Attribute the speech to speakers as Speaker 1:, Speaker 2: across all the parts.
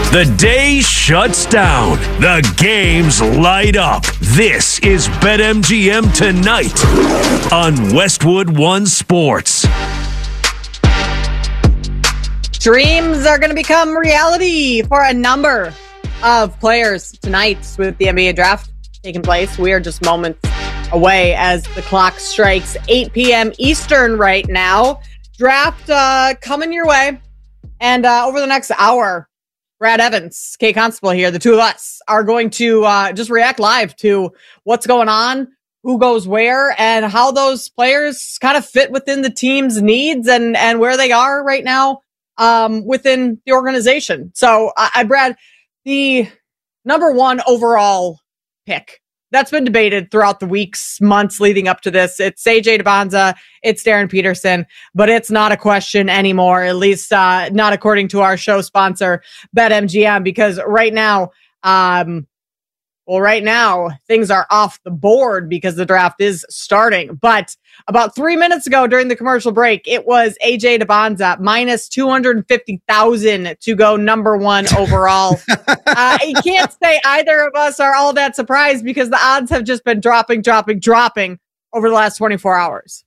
Speaker 1: The day shuts down. The games light up. This is BetMGM Tonight on Westwood One Sports.
Speaker 2: Dreams are going to become reality for a number of players tonight with the NBA draft taking place. We are just moments away as the clock strikes 8 p.m. Eastern right now. Draft coming your way. And over the next hour, Brad Evans, Kay Constable here, the two of us are going to just react live to what's going on, who goes where, and how those players kind of fit within the team's needs and where they are right now within the organization. So, Brad, the number one overall pick that's been debated throughout the weeks, months leading up to this. It's AJ Dybantsa, it's Darren Peterson, but it's not a question anymore, at least not according to our show sponsor, BetMGM, because right now, things are off the board because the draft is starting. But about 3 minutes ago during the commercial break, it was AJ Dybantsa minus 250,000 to go number one overall. You can't say either of us are all that surprised because the odds have just been dropping over the last 24 hours.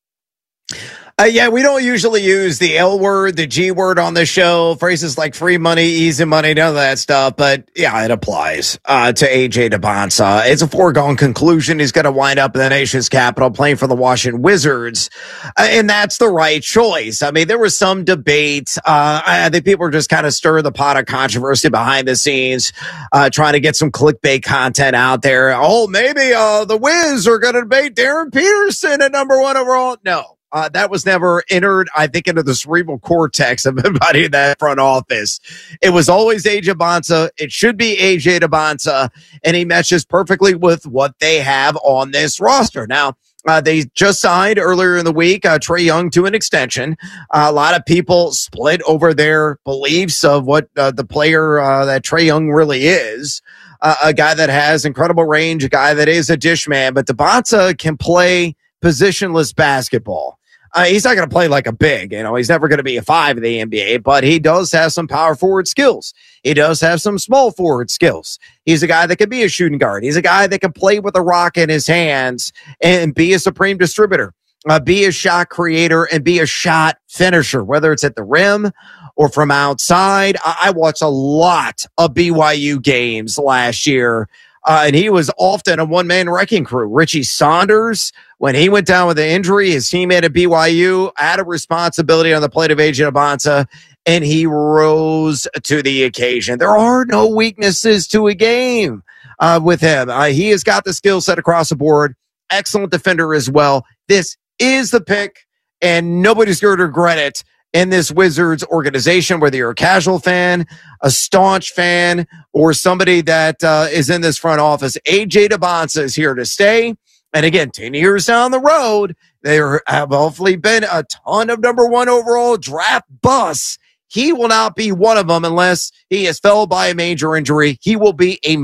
Speaker 3: Yeah, we don't usually use the L word, the G word on the show, phrases like free money, easy money, none of that stuff. But yeah, it applies to AJ Dybantsa. It's a foregone conclusion. He's going to wind up in the nation's capital playing for the Washington Wizards. And that's the right choice. I mean, there was some debate. I think people were just kind of stirring the pot of controversy behind the scenes, trying to get some clickbait content out there. Oh, maybe the Wiz are going to debate Darren Peterson at number one overall. No. That was never entered, I think, into the cerebral cortex of everybody in that front office. It was always AJ Dybantsa. It should be AJ Dybantsa, and he matches perfectly with what they have on this roster. Now, they just signed earlier in the week Trae Young to an extension. A lot of people split over their beliefs of what the player that Trae Young really is. A guy that has incredible range, a guy that is a dish man, but Dybantsa can play positionless basketball. He's not going to play like a big, he's never going to be a 5 in the NBA, but he does have some power forward skills. He does have some small forward skills. He's a guy that can be a shooting guard. He's a guy that can play with a rock in his hands and be a supreme distributor, be a shot creator, and be a shot finisher, whether it's at the rim or from outside. I watched a lot of BYU games last year. And he was often a one-man wrecking crew. Richie Saunders, when he went down with an injury, his teammate at BYU had a responsibility on the plate of AJ Dybantsa, and he rose to the occasion. There are no weaknesses to a game with him. He has got the skill set across the board. Excellent defender as well. This is the pick, and nobody's going to regret it in this Wizards organization, whether you're a casual fan, a staunch fan, or somebody that is in this front office. AJ Dybantsa is here to stay. And again, 10 years down the road, there have hopefully been a ton of number one overall draft busts. He will not be one of them unless he is felled by a major injury. He will be a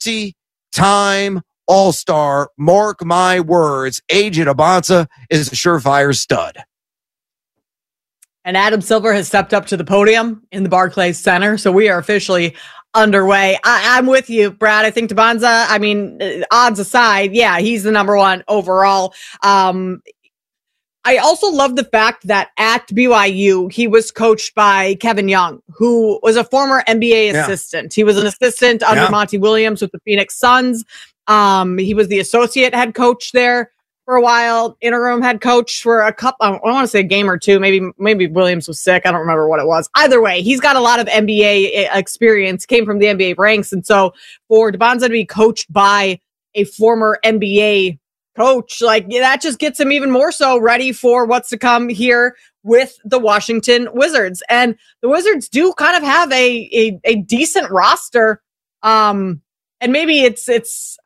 Speaker 3: multi-time all-star. Mark my words. AJ Dybantsa is a surefire stud.
Speaker 2: And Adam Silver has stepped up to the podium in the Barclays Center. So we are officially underway. I'm with you, Brad. I think Dybantsa, odds aside, yeah, he's the number one overall. I also love the fact that at BYU, he was coached by Kevin Young, who was a former NBA assistant. He was an assistant under Monty Williams with the Phoenix Suns. He was the associate head coach there for a while, interim head coach for a couple, I want to say a game or two. Maybe Williams was sick. I don't remember what it was. Either way, he's got a lot of NBA experience, came from the NBA ranks. And so for Dybantsa to be coached by a former NBA coach, that just gets him even more so ready for what's to come here with the Washington Wizards. And the Wizards do kind of have a decent roster. And maybe it's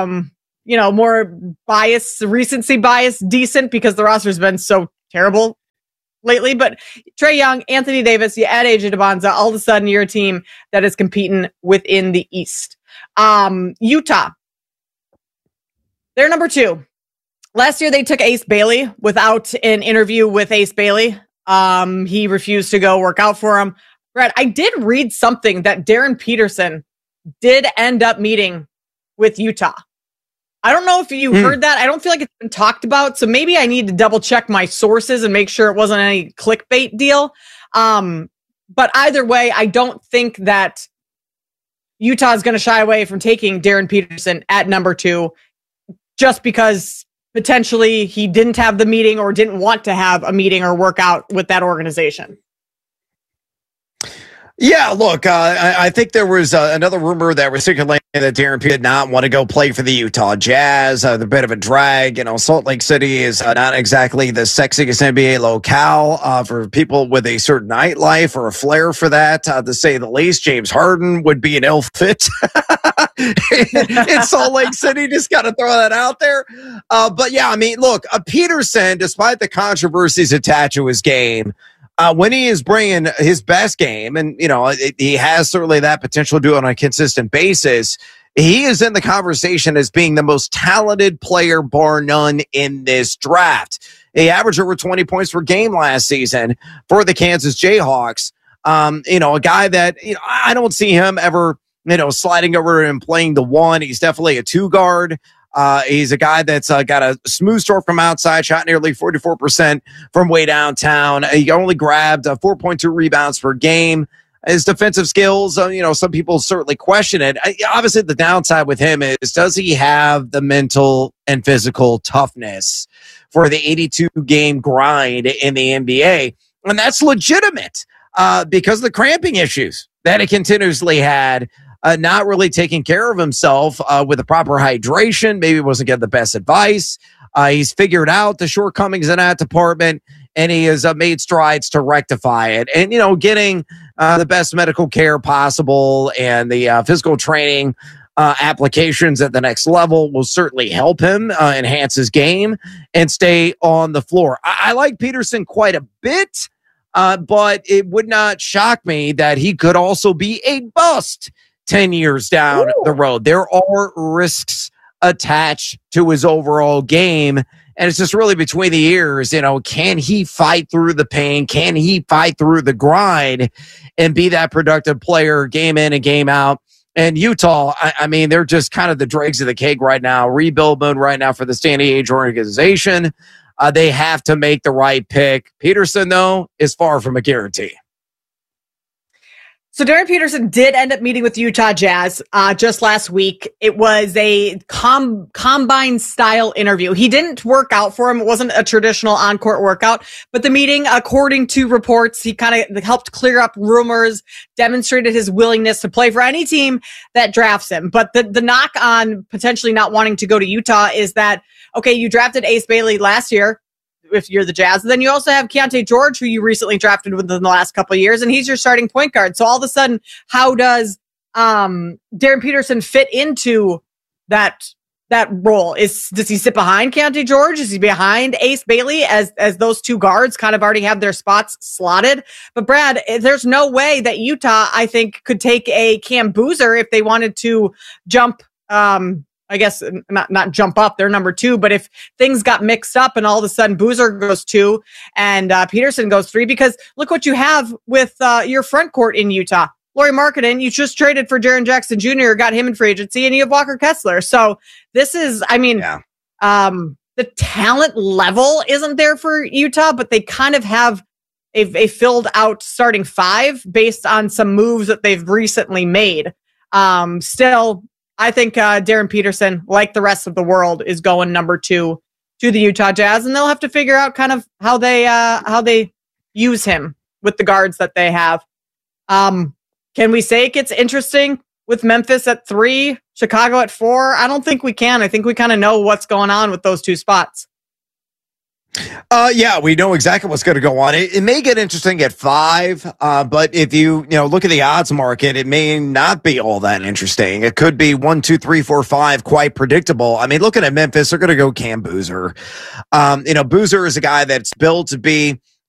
Speaker 2: more recency bias, decent because the roster's been so terrible lately. But Trae Young, Anthony Davis, you add AJ Dybantsa, all of a sudden you're a team that is competing within the East. Utah, they're number 2. Last year they took Ace Bailey without an interview with Ace Bailey. He refused to go work out for him. Brad, I did read something that Darren Peterson did end up meeting with Utah. I don't know if you heard that. I don't feel like it's been talked about. So maybe I need to double check my sources and make sure it wasn't any clickbait deal. But either way, I don't think that Utah is going to shy away from taking Darren Peterson at number 2 just because potentially he didn't have the meeting or didn't want to have a meeting or workout with that organization.
Speaker 3: Yeah, look, I think there was another rumor that was circulating that Darren Peterson did not want to go play for the Utah Jazz. They're a bit of a drag. Salt Lake City is not exactly the sexiest NBA locale for people with a certain nightlife or a flair for that, to say the least. James Harden would be an ill fit in Salt Lake City. Just got to throw that out there. But yeah, I mean, look, Peterson, despite the controversies attached to his game, when he is bringing his best game, and he has certainly that potential to do it on a consistent basis, he is in the conversation as being the most talented player, bar none, in this draft. He averaged over 20 points per game last season for the Kansas Jayhawks. A guy that I don't see him ever sliding over and playing the 1. He's definitely a 2 guard. He's a guy that's got a smooth stroke from outside, shot nearly 44% from way downtown. He only grabbed 4.2 rebounds per game. His defensive skills, some people certainly question it. Obviously, the downside with him is, does he have the mental and physical toughness for the 82-game grind in the NBA? And that's legitimate because of the cramping issues that he continuously had. Not really taking care of himself with the proper hydration. Maybe wasn't getting the best advice. He's figured out the shortcomings in that department, and he has made strides to rectify it. And, getting the best medical care possible and the physical training applications at the next level will certainly help him enhance his game and stay on the floor. I like Peterson quite a bit, but it would not shock me that he could also be a bust 10 years down the road. There are risks attached to his overall game. And it's just really between the ears, can he fight through the pain? Can he fight through the grind and be that productive player game in and game out? And Utah, I mean, they're just kind of the dregs of the cake right now. Rebuild mode right now for the Stanley Age organization. They have to make the right pick. Peterson, though, is far from a guarantee.
Speaker 2: So Darren Peterson did end up meeting with the Utah Jazz just last week. It was a combine style interview. He didn't work out for him. It wasn't a traditional on-court workout, but the meeting, according to reports, he kind of helped clear up rumors, demonstrated his willingness to play for any team that drafts him. But the knock on potentially not wanting to go to Utah is that, okay, you drafted Ace Bailey last year, if you're the Jazz. Then you also have Keontae George, who you recently drafted within the last couple of years, and he's your starting point guard. So all of a sudden, how does Darren Peterson fit into that role? Does he sit behind Keontae George? Is he behind Ace Bailey as those 2 guards kind of already have their spots slotted? But Brad, there's no way that Utah, I think, could take a Cam Boozer if they wanted to jump I guess not jump up, they're number 2, but if things got mixed up and all of a sudden Boozer goes 2 and Peterson goes 3, because look what you have with your front court in Utah. Lauri Markkanen, you just traded for Jaren Jackson Jr., got him in free agency, and you have Walker Kessler. So this is, the talent level isn't there for Utah, but they kind of have a filled out starting 5 based on some moves that they've recently made. Still, I think Darren Peterson, like the rest of the world, is going number 2 to the Utah Jazz, and they'll have to figure out kind of how they use him with the guards that they have. Can we say it gets interesting with Memphis at 3, Chicago at 4? I don't think we can. I think we kind of know what's going on with those 2 spots.
Speaker 3: Yeah, we know exactly what's going to go on. It may get interesting at 5, but if you look at the odds market, it may not be all that interesting. It could be 1, 2, 3, 4, 5, quite predictable. I mean, looking at Memphis, they're going to go Cam Boozer. Boozer is a guy that's built to be